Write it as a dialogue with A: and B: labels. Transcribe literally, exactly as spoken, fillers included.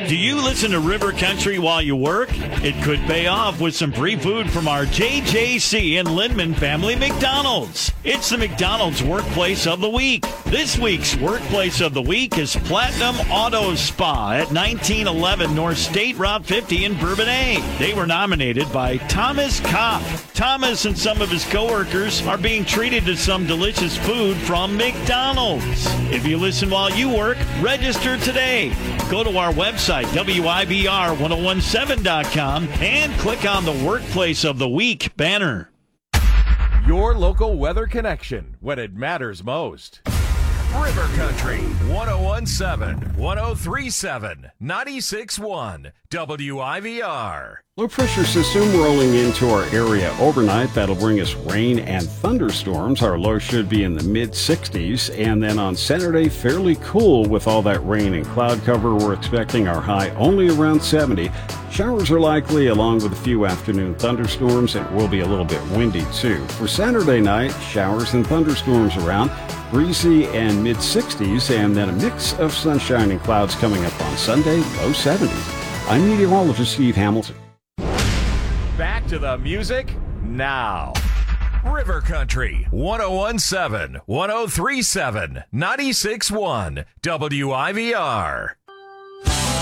A: Do you listen to River Country while you work? It could pay off with some free food from our J J C and Lindman Family McDonald's. It's the McDonald's Workplace of the Week. This week's Workplace of the Week is Platinum Auto Spa at nineteen eleven North State Route fifty in Bourbonnais. They were nominated by Thomas Kopp. Thomas and some of his coworkers are being treated to some delicious food from McDonald's. If you listen while you work, register today. Go to our website, W I B R ten seventeen dot com, and click on the Workplace of the Week banner.
B: Your local weather connection when it matters most. River Country, ten seventeen, ten thirty-seven, ninety-six point one, W I V R.
C: Low pressure system rolling into our area overnight. That'll bring us rain and thunderstorms. Our low should be in the mid sixties. And then on Saturday, fairly cool with all that rain and cloud cover. We're expecting our high only around seventy. Showers are likely along with a few afternoon thunderstorms. It will be a little bit windy too. For Saturday night, showers and thunderstorms around. Breezy and mid sixties, and then a mix of sunshine and clouds coming up on Sunday, low seventies. I'm meteorologist Steve Hamilton.
B: Back to the music now. River Country, ten seventeen, ten thirty-seven, ninety-six point one, W I V R.